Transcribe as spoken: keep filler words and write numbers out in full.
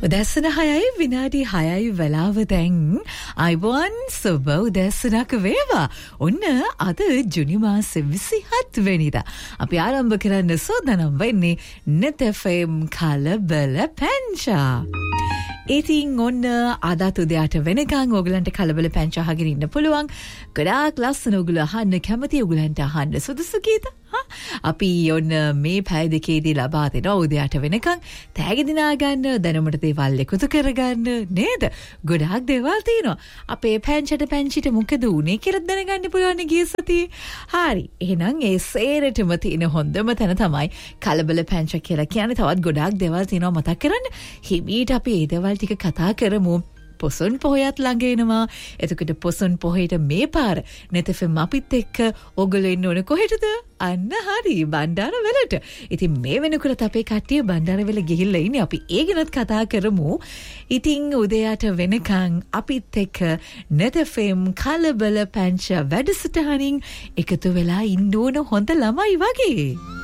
උදැසන හයයි විනාඩි හයයි වෙලාව දැන් අයිබෝන් සුබ උදැසනක් වේවා. ඔන්න අද ජුනි මාසේ විසිහත් වෙනිදා. අපි ආරම්භ කරන්න සූදානම් වෙන්නේ net F M කලබල පැංචා. ඉතින් ඔන්න අදත් උදයාට වෙනකන් ඕගලන්ට කලබල පැංචා අහගෙන ඉන්න පුළුවන්. ගොඩාක් ලස්සන ඕගොල්ලෝ අහන්න කැමති ඕගලන්ට අහන්න සුදුසු ගීත. අපි ඔන්න මේ පැය දෙකේදී ලබා දෙනවා උදයාට වෙනකන් තෑගි දිනා ගන්න දැනුමට දේවල් එකතු කරගන්න නේද? ගොඩාක් දේවල් තියෙනවා. අපේ පැංචට පැංචිට මොකද උනේ කියලා දැනගන්න පුළුවන් ගිය සතියේ. හරි. එහෙනම් ඒ සේරටම තියෙන හොඳම තැන තමයි කලබල පැංච කියලා කියන්නේ. තවත් ගොඩාක් දේවල් තියෙනවා මතක් කරන්න. හිමීට අපි ඒ දේවල් ටික කතා කරමු. පොසොන් පොහොයත් ළඟ එනවා. එතකොට පොසොන් පොහොයට මේ පාර net F M අපිත් එක්ක ඔයගොල්ලෝ ඉන්න ඕන කොහෙටද? අන්න හරි බණ්ඩාරවලට. ඉතින් මේ වෙනකොට අපේ කට්ටිය බණ්ඩාරවල ගිහිල්ලා ඉන්නේ. අපි ඒ ගැනත් කතා කරමු. ඉතින් උදේට වෙනකන් අපිත් එක්ක net F M කලබල පැංච වැඩසටහනින් එකතු වෙලා ඉන්න ඕන හොඳ ළමයි වගේ.